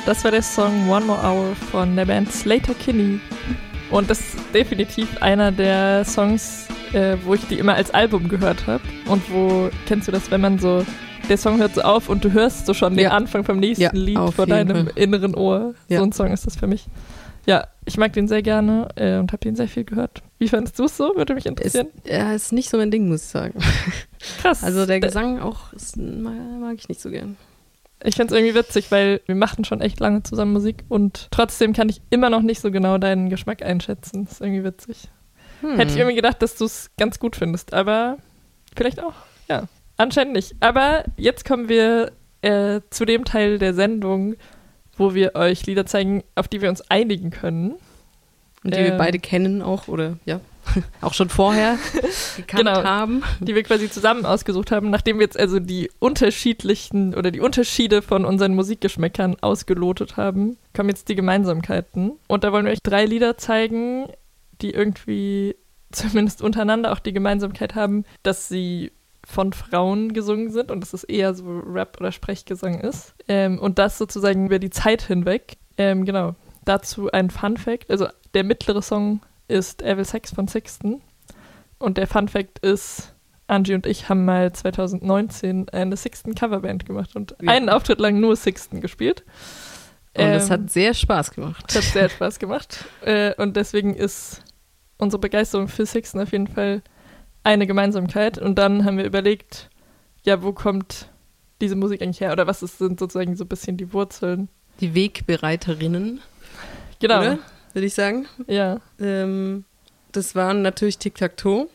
Das war der Song One More Hour von der Band Sleater-Kinney. Und das ist definitiv einer der Songs, wo ich die immer als Album gehört habe. Und wo, kennst du das, wenn man so, der Song hört so auf und du hörst so schon den Anfang vom nächsten Lied vor deinem inneren Ohr. Ja. So ein Song ist das für mich. Ja, ich mag den sehr gerne und habe den sehr viel gehört. Wie fandest du es so? Würde mich interessieren. Ist nicht so mein Ding, muss ich sagen. Krass. Also der Gesang auch mag ich nicht so gern. Ich find's irgendwie witzig, weil wir machten schon echt lange zusammen Musik und trotzdem kann ich immer noch nicht so genau deinen Geschmack einschätzen. Das ist irgendwie witzig. Hätte ich irgendwie gedacht, dass du es ganz gut findest, aber vielleicht auch, ja. Anscheinend nicht. Aber jetzt kommen wir zu dem Teil der Sendung, wo wir euch Lieder zeigen, auf die wir uns einigen können. Und die wir beide kennen auch, oder ja, auch schon vorher gekannt haben. Die wir quasi zusammen ausgesucht haben, nachdem wir jetzt also die unterschiedlichen oder die Unterschiede von unseren Musikgeschmäckern ausgelotet haben, kommen jetzt die Gemeinsamkeiten. Und da wollen wir euch 3 Lieder zeigen, die irgendwie zumindest untereinander auch die Gemeinsamkeit haben, dass sie von Frauen gesungen sind und dass es eher so Rap- oder Sprechgesang ist. Und das sozusagen über die Zeit hinweg. Genau. Dazu ein Fun-Fact. Also der mittlere Song ist Er will Sex von Sixten. Und der Fun-Fact ist, Angie und ich haben mal 2019 eine Sixten-Coverband gemacht und einen Auftritt lang nur Sixten gespielt. Und es hat sehr Spaß gemacht. Es hat sehr Spaß gemacht. Und deswegen ist unsere Begeisterung für Sixten auf jeden Fall eine Gemeinsamkeit. Und dann haben wir überlegt, ja, wo kommt diese Musik eigentlich her? Oder was sind sozusagen so ein bisschen die Wurzeln? Die Wegbereiterinnen. Genau. Oder? Würde ich sagen. Ja. Das waren natürlich Tic-Tac-Toe.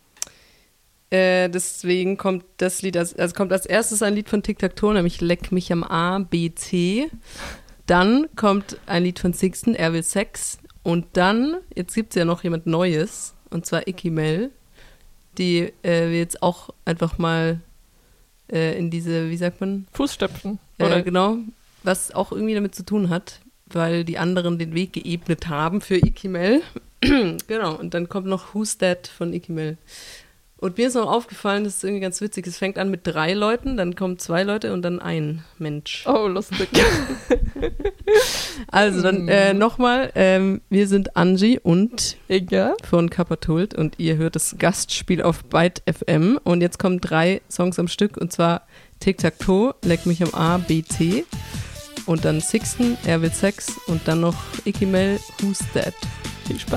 Deswegen kommt das Lied, kommt als erstes ein Lied von Tic-Tac-Toe, nämlich Leck mich am A, B, C. Dann kommt ein Lied von Sixten, Er will Sex. Und dann, jetzt gibt es ja noch jemand Neues, und zwar Icky Mel, die wir jetzt auch einfach mal in diese, wie sagt man? Fußstapfen. Oder genau, was auch irgendwie damit zu tun hat, weil die anderen den Weg geebnet haben für Icky Mel. Genau, und dann kommt noch Who's That von Icky Mel. Und mir ist noch aufgefallen, das ist irgendwie ganz witzig, es fängt an mit 3 Leuten, dann kommen 2 Leute und dann ein Mensch. Oh, lustig. Also dann nochmal, wir sind Angie und Inga von Kappertult und ihr hört das Gastspiel auf Byte FM und jetzt kommen 3 Songs am Stück und zwar Tic-Tac-Toe, Leck mich am A, B, C und dann Sixten, Er will Sex und dann noch Icky Mel, Who's That? Viel Spaß.